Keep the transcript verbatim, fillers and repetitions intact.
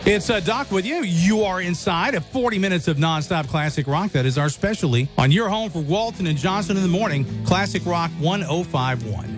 It's uh, Doc with you. You are inside of forty minutes of nonstop classic rock. That is our specialty on your home for Walton and Johnson in the morning. Classic Rock one oh five point one.